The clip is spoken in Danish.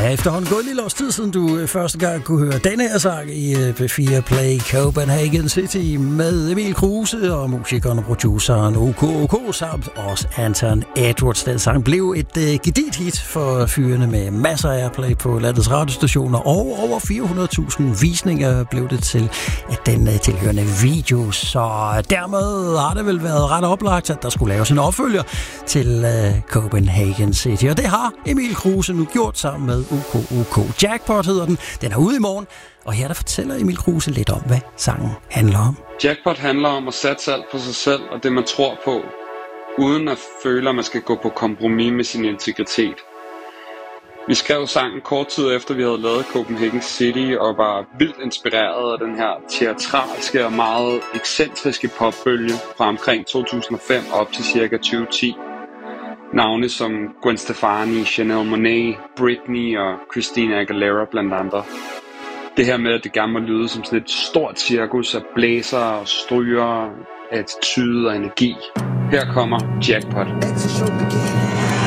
Ja, efterhånden gået en lille års tid siden du første gang kunne høre denne her sang i P4 Play Copenhagen City med Emil Kruse og musikeren og produceren OK samt også Anton Edwards. Den sang blev et gediget hit for fyrene med masser af airplay på landets radiostationer, og over 400.000 visninger blev det til den tilhørende video. Så dermed har det vel været ret oplagt, at der skulle laves en opfølger til Copenhagen City, og det har Emil Kruse nu gjort sammen med OK. Jackpot hedder den. Den er ude i morgen, og her der fortæller Emil Kruse lidt om, hvad sangen handler om. Jackpot handler om at satse alt på sig selv og det, man tror på, uden at føle, at man skal gå på kompromis med sin integritet. Vi skrev sangen kort tid efter, vi havde lavet Copenhagen City, og var vildt inspireret af den her teatralske og meget ekscentriske popbølge fra omkring 2005 op til cirka 2010. Navne som Gwen Stefani, Janelle Monáe, Britney og Christina Aguilera blandt andre. Det her med, at det gerne må lyde som sådan et stort cirkus af blæser og stryger, attitude og energi. Her kommer Jackpot.